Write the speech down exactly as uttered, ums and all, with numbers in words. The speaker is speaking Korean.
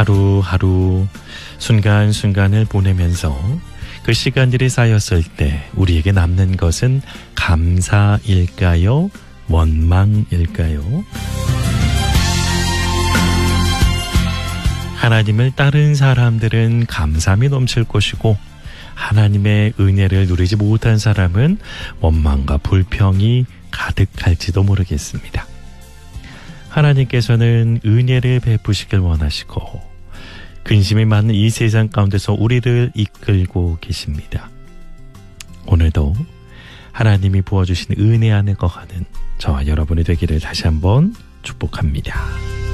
하루하루 순간순간을 보내면서 그 시간들이 쌓였을 때 우리에게 남는 것은 감사일까요? 원망일까요? 하나님을 따른 사람들은 감사함이 넘칠 것이고 하나님의 은혜를 누리지 못한 사람은 원망과 불평이 가득할지도 모르겠습니다. 하나님께서는 은혜를 베푸시길 원하시고 근심이 많은 이 세상 가운데서 우리를 이끌고 계십니다. 오늘도 하나님이 부어주신 은혜 안에 거하는 저와 여러분이 되기를 다시 한번 축복합니다.